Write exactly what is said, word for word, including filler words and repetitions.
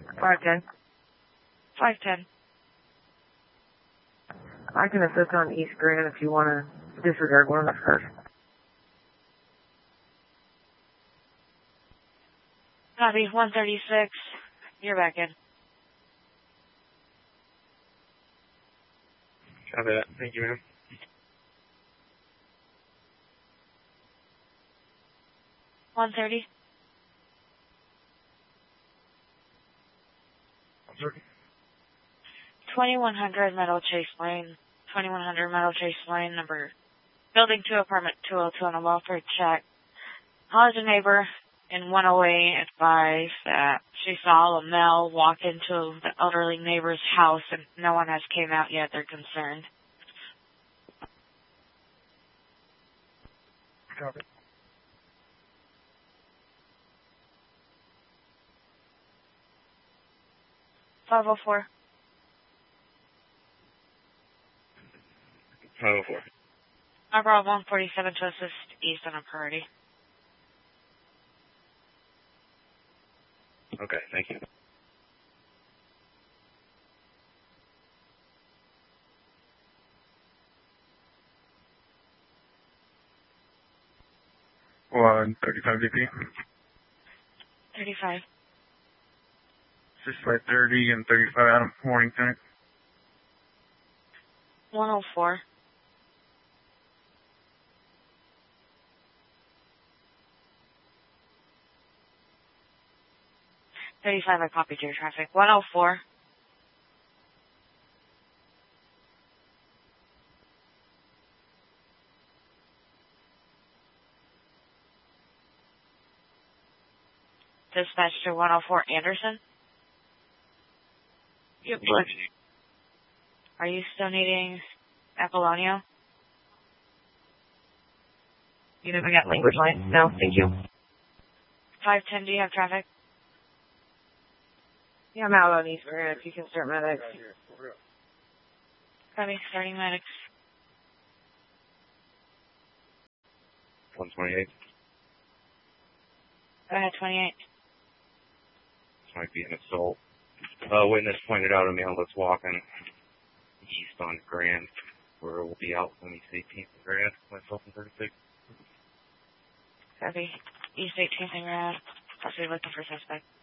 five ten. five ten. I can assist on East Grand if you want to disregard one of the first. Copy, one thirty-six. You're back in. Copy that. Thank you, ma'am. one thirty. twenty-one hundred Meadow Chase Lane. twenty-one hundred Meadow Chase Lane, number, building two, apartment two oh two on a welfare check. Called a neighbor in one oh eight advised that she saw a male walk into the elderly neighbor's house and no one has came out yet. They're concerned. Copy. five oh four. five oh four. I brought one forty-seven to assist east on a priority. Okay, thank you. one thirty-five D P. thirty-five. sixty-five thirty and thirty-five out of morning time. one oh four. thirty-five, I copied your traffic. one oh four. Dispatch to one oh four Anderson. Yep. Are you still needing Apolonio? You never got language line? No, thank you. five ten, do you have traffic? Yeah, I'm out on East Grand if you can start medics. Copy, starting medics. one twenty-eight. Go ahead, twenty-eight. This might be an assault. Uh, witness pointed out a male that's walking east on Grand, where we'll be out on East eighteenth and Grand, myself and thirty-six. Copy. East eighteenth and Grand. Possibly looking for suspect.